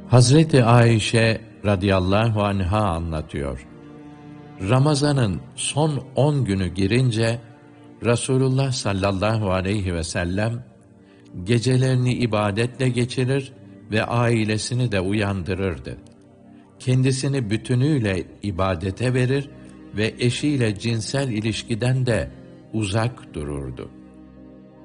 Hazreti Ayşe radıyallahu anha anlatıyor. Ramazan'ın son 10 günü girince Resulullah sallallahu aleyhi ve sellem gecelerini ibadetle geçirir ve ailesini de uyandırırdı. Kendisini bütünüyle ibadete verir ve eşiyle cinsel ilişkiden de uzak dururdu.